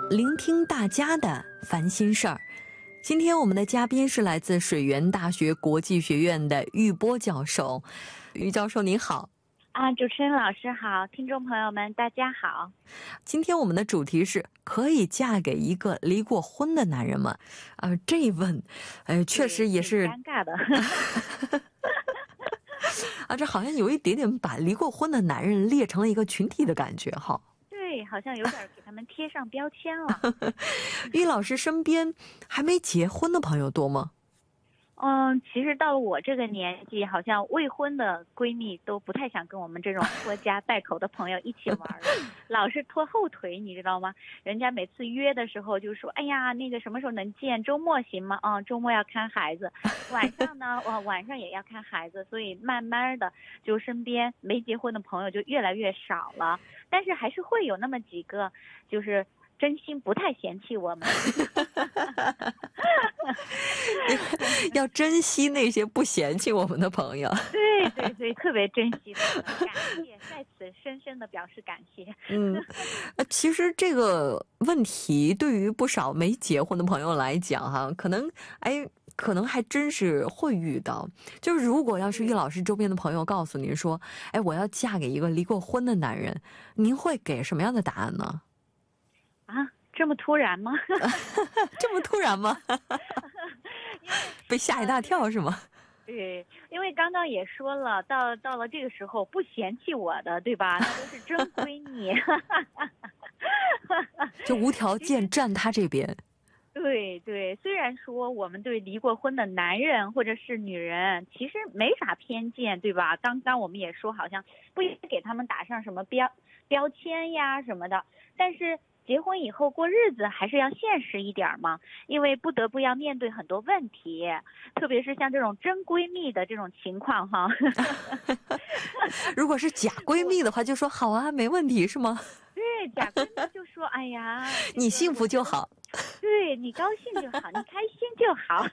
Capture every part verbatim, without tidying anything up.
聆听大家的烦心事儿。今天我们的嘉宾是来自水源大学国际学院的于波教授。于教授您好。 啊，主持人老师好，听众朋友们大家好。 今天我们的主题是可以嫁给一个离过婚的男人吗？啊、呃，这一问，呃，确实也是尴尬的。 啊，这好像有一点点把离过婚的男人列成了一个群体的感觉哈。 对，好像有点给他们贴上标签了。 于老师身边还没结婚的朋友多吗？ 嗯，其实到了我这个年纪，好像未婚的闺蜜都不太想跟我们这种拖家带口的朋友一起玩了，老是拖后腿，你知道吗？人家每次约的时候就说：“哎呀，那个什么时候能见？周末行吗？”啊、嗯，周末要看孩子，晚上呢，哇，晚上也要看孩子，所以慢慢的就身边没结婚的朋友就越来越少了，但是还是会有那么几个，就是真心不太嫌弃我们。 要珍惜那些不嫌弃我们的朋友。 对对对，特别珍惜他们，感谢，在此深深的表示感谢。 嗯，其实这个问题对于不少没结婚的朋友来讲哈，可能哎，可能还真是会遇到。就是如果要是于老师周边的朋友告诉您说，哎，我要嫁给一个离过婚的男人，您会给什么样的答案呢？ 啊，这么突然吗？ 这么突然吗？被吓一大跳是吗？ 对，因为刚刚也说了，到到了这个时候不嫌弃我的，对吧？那都是真闺蜜。 就无条件站他这边。 对对，虽然说我们对离过婚的男人或者是女人其实没啥偏见，对吧？刚刚我们也说好像不应该给他们打上什么标标签呀什么的，但是结婚以后过日子还是要现实一点嘛，因为不得不要面对很多问题，特别是像这种真闺蜜的这种情况哈。 如果是假闺蜜的话，就说好啊，没问题是吗？ 对，假闺蜜就说哎呀， 你幸福就好。 对，你高兴就好，你开心就好。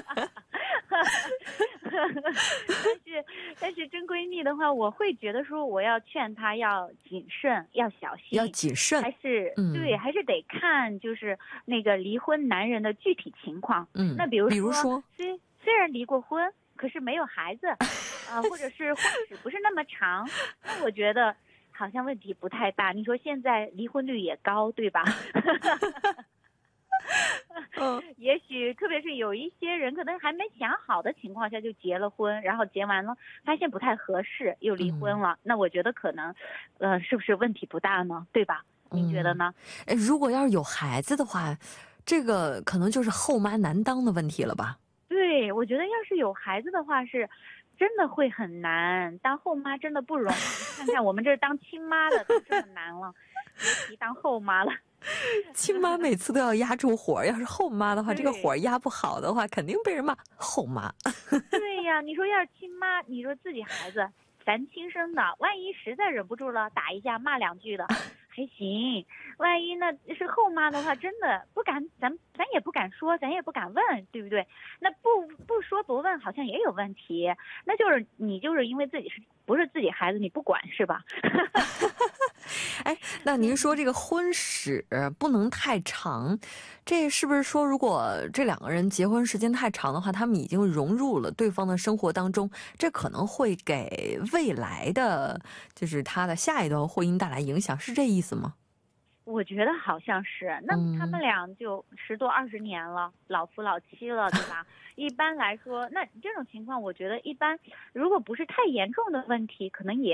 但是但是真闺蜜的话，我会觉得说我要劝她要谨慎，要小心， 要谨慎， 还是、嗯、对，还是得看就是那个离婚男人的具体情况。 嗯， 那比如说， 比如说虽虽然离过婚，可是没有孩子，啊、呃，或者是婚史不是那么长，那我觉得好像问题不太大。你说现在离婚率也高，对吧？嗯，也许特别是有一些人可能还没想好的情况下就结了婚，然后结完了发现不太合适又离婚了、嗯、那我觉得可能呃是不是问题不大呢，对吧？您觉得呢？ 嗯，如果要是有孩子的话，这个可能就是后妈难当的问题了吧？ 对，我觉得要是有孩子的话是真的会很难，当后妈真的不容易。看看我们这当亲妈的都这么难了，别提当后妈了。 亲妈每次都要压住火，要是后妈的话，这个火压不好的话，肯定被人骂后妈。 对呀，你说要是亲妈，你说自己孩子咱亲生的，万一实在忍不住了，打一下骂两句的还行，万一那是后妈的话，真的不敢，咱咱也不敢说，咱也不敢问，对不对？那不不说不问，好像也有问题。那就是你就是因为自己是不是自己孩子，你不管是吧？ 哎，那您说这个婚史不能太长，这是不是说如果这两个人结婚时间太长的话，他们已经融入了对方的生活当中，这可能会给未来的就是他的下一段婚姻带来影响，是这意思吗？ 我觉得好像是，那他们俩就十多二十年了，老夫老妻了，对吧？一般来说，那这种情况，我觉得一般，如果不是太严重的问题，可能也